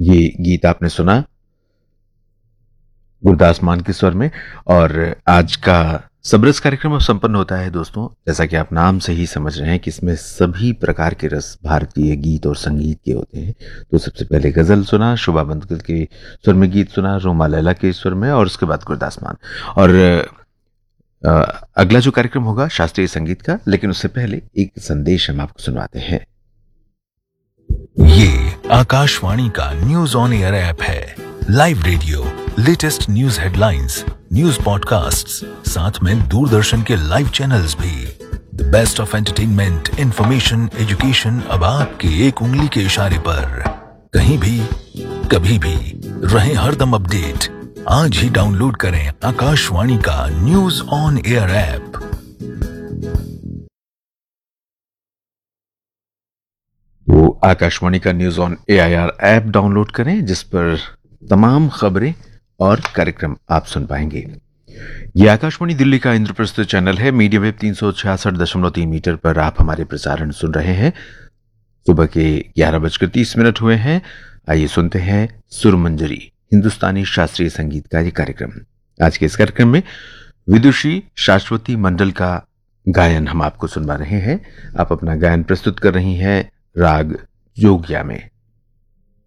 ये गीत आपने सुना गुरदास मान के स्वर में। और आज का सबरस कार्यक्रम अब संपन्न होता है दोस्तों। जैसा कि आप नाम से ही समझ रहे हैं कि इसमें सभी प्रकार के रस भारतीय गीत और संगीत के होते हैं। तो सबसे पहले गजल सुना, शुभा बंदगल के स्वर में गीत सुना, रोमा लैला के स्वर में, और उसके बाद गुरदास मान। और अगला जो कार्यक्रम होगा शास्त्रीय संगीत का, लेकिन उससे पहले एक संदेश हम आपको सुनवाते हैं। ये आकाशवाणी का न्यूज ऑन एयर ऐप है। Live radio, latest news headlines, news podcasts, साथ में दूरदर्शन के लाइव चैनल्स भी। The best of entertainment, information, education अब आपके एक उंगली के इशारे पर। कहीं भी, कभी भी, रहे हरदम अपडेट। आज ही डाउनलोड करें आकाशवाणी का न्यूज ऑन एयर ऐप। तो आकाशवाणी का news on AIR app download करें, जिस पर तमाम खबरें और कार्यक्रम आप सुन पाएंगे। यह आकाशवाणी दिल्ली का इंद्रप्रस्थ चैनल है। मीडियम वेव 366.3 मीटर पर आप हमारे प्रसारण सुन रहे हैं। सुबह के 11:30 हुए हैं। आइए सुनते हैं सुरमंजरी, हिंदुस्तानी शास्त्रीय संगीत का ये कार्यक्रम। आज के इस कार्यक्रम में विदुषी शाश्वती मंडल का गायन हम आपको सुनवा रहे हैं। आप अपना गायन प्रस्तुत कर रही हैं राग जोगिया में।